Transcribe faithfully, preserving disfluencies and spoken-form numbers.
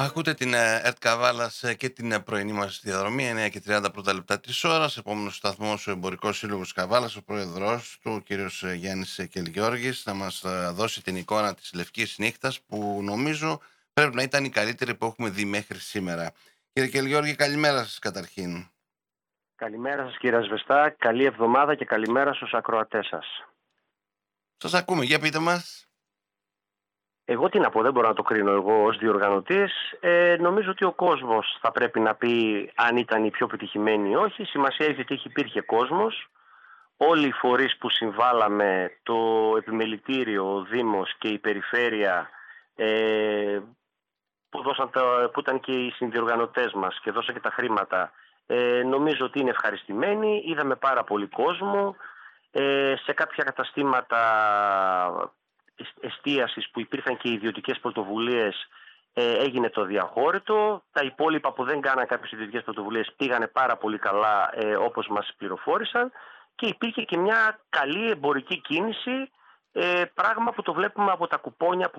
Ακούτε την ε, ΕΡΤ Καβάλας ε, και την ε, πρωινή μας διαδρομή, εννιά και τριάντα πρώτα λεπτά της ώρας. Επόμενος σταθμός ο Εμπορικός Σύλλογος Καβάλας, ο πρόεδρος του, ο κύριος ε, Γιάννης ε, Κελγιώργης, θα μας ε, δώσει την εικόνα της Λευκής Νύχτας, που νομίζω πρέπει να ήταν η καλύτερη που έχουμε δει μέχρι σήμερα. Κύριε Κελγιώργη, καλημέρα σας καταρχήν. Καλημέρα σας κύριε Ασβεστά, καλή εβδομάδα και καλημέρα στους ακροατές σας. Σας ακούμε, για πείτε μας. Εγώ τι να πω, δεν μπορώ να το κρίνω εγώ ως διοργανωτής. Ε, νομίζω ότι ο κόσμος θα πρέπει να πει αν ήταν η πιο πετυχημένη ή όχι. Σημασία έχει ότι υπήρχε κόσμος. Όλοι οι φορείς που συμβάλαμε, το επιμελητήριο, ο Δήμος και η Περιφέρεια, ε, που, δώσαν τα, που ήταν και οι συνδιοργανωτές μας και δώσαν και τα χρήματα, ε, νομίζω ότι είναι ευχαριστημένοι. Είδαμε πάρα πολύ κόσμο. Ε, σε κάποια καταστήματα εστίασης που υπήρχαν και ιδιωτικές πρωτοβουλίες, ε, έγινε το διαχώρητο. Τα υπόλοιπα που δεν κάναν κάποιες ιδιωτικές πρωτοβουλίες πήγανε πάρα πολύ καλά, ε, όπως μας πληροφόρησαν, και υπήρχε και μια καλή εμπορική κίνηση, ε, πράγμα που το βλέπουμε από τα κουπόνια που